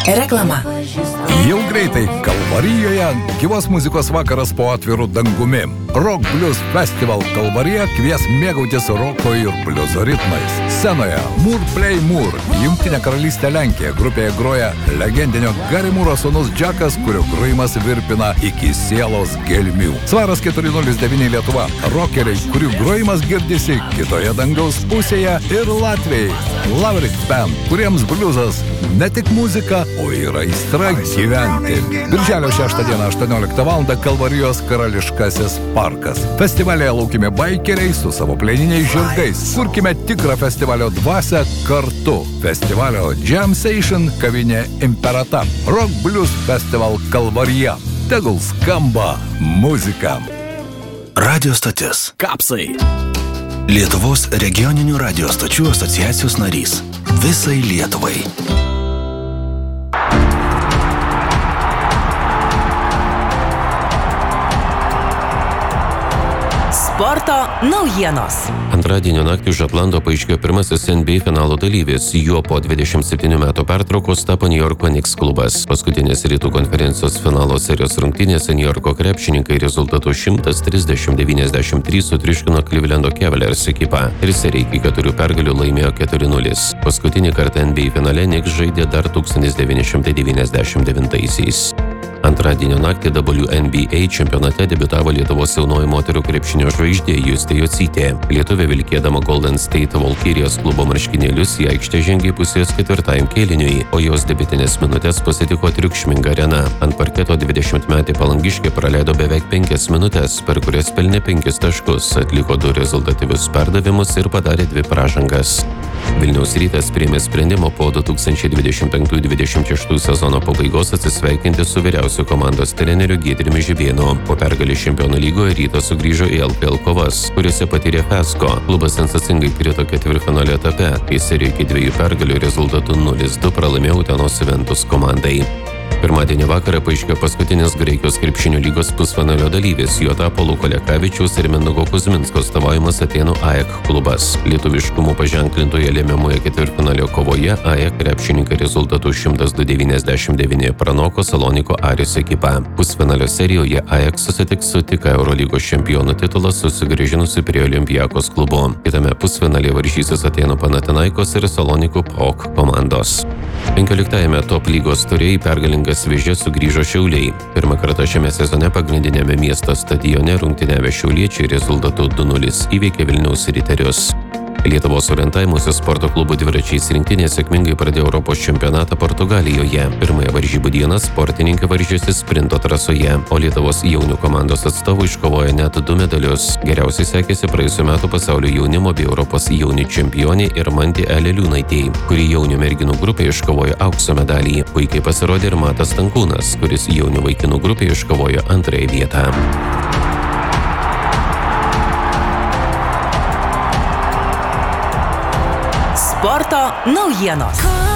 Reklama. Jau greitai Kalvarijoje gyvos muzikos vakaras po atviru dangumi. Rock Blues Festival Kalvarija kvies mėgautis roko ir bliuzo ritmais. Scenoje Moore Play Moore, Jungtinė karalystė Lenkija. Grupėje groja legendinio Gary Moore'o sūnus Džekas, kurio grojimas virpina iki sielos gelmių. Svaras 409 Lietuva. Rockeriai, kurių grojimas girdisi kitoje dangaus pusėje, ir latviai Laverick Band, kuriems bliuzas ne tik muzika, o ir aistra gyventi. Birželio 6 dieną 18 val. Kalvarijos Karališkasis parkas. Festivalėje laukime baikeriai su savo pleniniais žirgais. Kurkime tikrą festivalio dvasią kartu. Festivalio Jam Station kavinė Imperata. Rock Blues Festival Kalvarija. Tegul skamba muzika. Radio stotis. Kapsai. Lietuvos regioninių radio stočių asociacijos narys. Visai Lietuvai. Sporto naujienos. Antradienio naktį už Atlanto paaiškėjo pirmasis NBA finalo dalyvis. Juo po 27 metų pertraukos tapo New Yorko Knicks klubas. Paskutinės rytų konferencijos finalo serijos rungtynėse New Yorko krepšininkai rezultatu 130-93 sutriuškino Clevelando Cavaliers ekipą ir seriją iki 4 pergalių laimėjo 4-0. Paskutinį kartą NBA finale Knicks žaidė dar 1999-aisiais. Antradienio naktį WNBA čempionate debiutavo Lietuvos jaunoji moterų krepšinio žvaigždė Justė Jocytė. Lietuvė vilkėdama Golden State Valkyrijos klubo marškinėlius į aikštę žengė pusės ketvirtajam kėliniui, o jos debiutinės minutės pasitiko triukšminga arena. Ant parketo 20-metė palangiškė praleido beveik 5 minutės, per kurias pelnė 5 taškus, atliko 2 rezultatyvius perdavimus ir padarė 2 pražangas. Vilniaus Rytas priėmė sprendimą po 2025-26 sezono pabaigos atsisveikinti su vyriausiu komandos treneriu Giedriumi Žibėnu. Po pergalės Čempionų lygoje Rytas sugrįžo į LKL kovas, kuriuose patyrė fiasko. Klubas sensacingai krito ketvirtfinalio etape, kai serijoje iki 2 pergalių rezultatu 0-2 pralaimėjo Utenos Juventus komandai. Pirmadienį vakarą paaiškėjo paskutinis Graikijos krepšinio lygos pusfinalio dalyvis. Juo tapo Luko Lekavičiaus ir Mindaugo Kuzminsko atstovaujamas Atėnų AEK klubas. Lietuviškumu paženklintoje lemiamoje ketvirtfinalio kovoje AEK krepšininkai rezultatu 102-99 pranoko Saloniko Aris ekipą. Pusfinalio serijoje AEK susitiks su tik Eurolygos čempionų titulą susigrąžinusiu prie Olympiakos klubu. Kitame pusfinalyje varžysis Atėnų Panathinaikos ir Saloniko PAOK komandos. 15-ame top lygos turėjai pergalingas Vėžės sugrįžo Šiauliai. Pirmą kartą šiame sezone pagrindinėme miesto stadione rungtyniavę šiauliečiai rezultatu 2-0 įveikė Vilniaus Riterius. Lietuvos orientavimuose sporto klubų dviračiais rinktinė sėkmingai pradėjo Europos čempionatą Portugalijoje. Pirmąją varžybų dieną sportininkai varžėsi sprinto trasoje, o Lietuvos jaunių komandos atstovų iškovojo net 2 medalius. Geriausiai sekėsi praėjusių metų pasaulio jaunimo bei Europos jaunių čempionė Irmantė Eleliūnaitė, kuri jaunių merginų grupėje iškovojo aukso medalį. Puikiai pasirodė ir Matas Tankūnas, kuris jaunių vaikinų grupėje iškovojo 2 vietą. Sporto naujienos.